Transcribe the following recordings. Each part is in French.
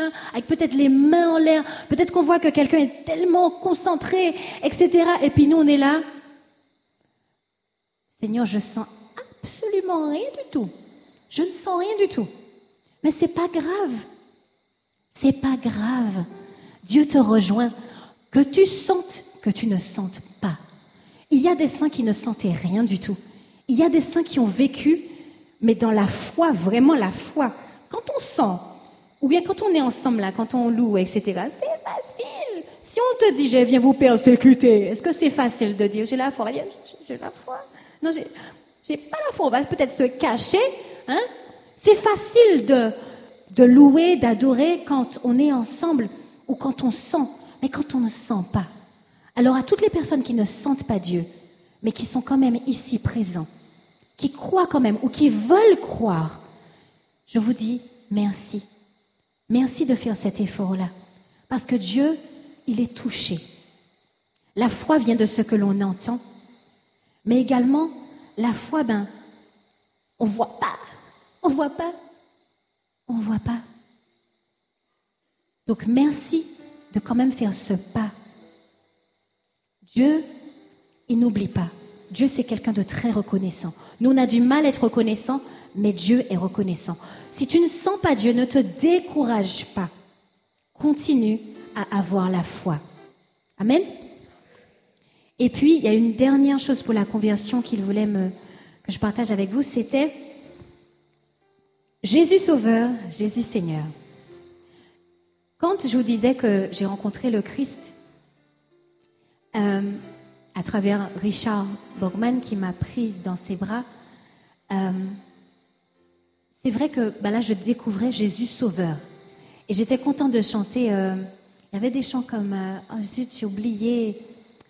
quelqu'un avec peut-être les mains en l'air. Peut-être qu'on voit que quelqu'un est tellement concentré, etc. Et puis nous, on est là. Seigneur, je sens absolument rien du tout. Je ne sens rien du tout. Mais c'est pas grave. C'est pas grave. Dieu te rejoint. Que tu sentes, que tu ne sentes pas. Il y a des saints qui ne sentaient rien du tout. Il y a des saints qui ont vécu, mais dans la foi, vraiment la foi. Quand on sent, ou bien quand on est ensemble là, quand on loue, etc., c'est facile. Si on te dit, je viens vous persécuter, est-ce que c'est facile de dire, j'ai la foi? J'ai la foi. Non, j'ai pas la foi. On va peut-être se cacher, hein? C'est facile de louer, d'adorer quand on est ensemble ou quand on sent, mais quand on ne sent pas. Alors à toutes les personnes qui ne sentent pas Dieu, mais qui sont quand même ici présents, qui croient quand même ou qui veulent croire, je vous dis merci. Merci de faire cet effort-là. Parce que Dieu, il est touché. La foi vient de ce que l'on entend, mais également la foi, on voit pas. On voit pas. On voit pas. Donc merci de quand même faire ce pas. Dieu, il n'oublie pas. Dieu, c'est quelqu'un de très reconnaissant. Nous, on a du mal à être reconnaissant, mais Dieu est reconnaissant. Si tu ne sens pas Dieu, ne te décourage pas. Continue à avoir la foi. Amen. Et puis, il y a une dernière chose pour la conversion qu'il voulait que je partage avec vous, c'était Jésus Sauveur, Jésus Seigneur. Quand je vous disais que j'ai rencontré le Christ à travers Richard Borgman qui m'a prise dans ses bras, c'est vrai que là je découvrais Jésus Sauveur. Et j'étais contente de chanter. Il y avait des chants comme oh zut, j'ai oublié.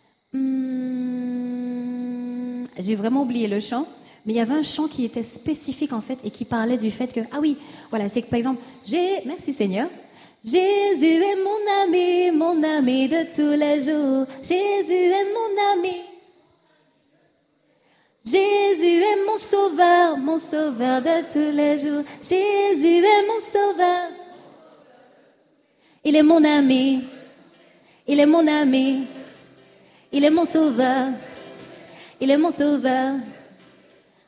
J'ai vraiment oublié le chant. Mais il y avait un chant qui était spécifique en fait et qui parlait du fait que ah oui, voilà, c'est que par exemple, merci Seigneur. Jésus est mon ami de tous les jours. Jésus est mon ami. Jésus est mon sauveur de tous les jours. Jésus est mon sauveur. Il est mon ami. Il est mon ami. Il est mon sauveur. Il est mon sauveur.